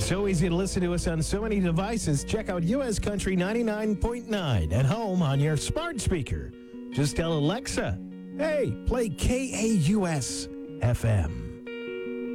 It's so easy to listen to us on so many devices. Check out US Country 99.9 at home on your smart speaker. Just tell Alexa, hey, play KAUS FM.